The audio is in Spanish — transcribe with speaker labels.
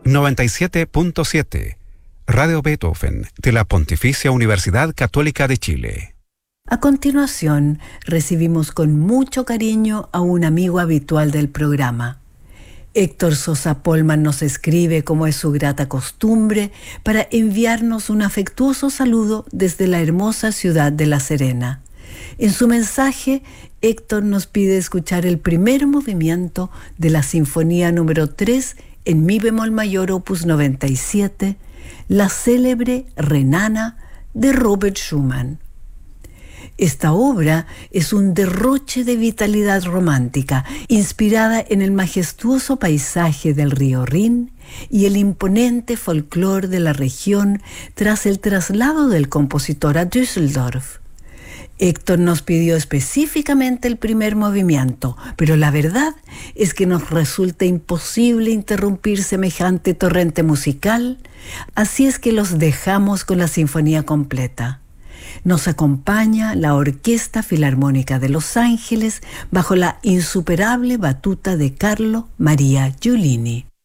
Speaker 1: 97.7 Radio Beethoven de la Pontificia Universidad Católica de Chile.
Speaker 2: A continuación, recibimos con mucho cariño a un amigo habitual del programa. Héctor Sosa Polman nos escribe, como es su grata costumbre, para enviarnos un afectuoso saludo desde la hermosa ciudad de La Serena. En su mensaje, Héctor nos pide escuchar el primer movimiento de la Sinfonía número 3 en mi bemol mayor opus 97, la célebre Renana de Robert Schumann. Esta obra es un derroche de vitalidad romántica, inspirada en el majestuoso paisaje del río Rin y el imponente folclore de la región tras el traslado del compositor a Düsseldorf. Héctor nos pidió específicamente el primer movimiento, pero la verdad es que nos resulta imposible interrumpir semejante torrente musical, así es que los dejamos con la sinfonía completa. Nos acompaña la Orquesta Filarmónica de Los Ángeles bajo la insuperable batuta de Carlo Maria Giulini.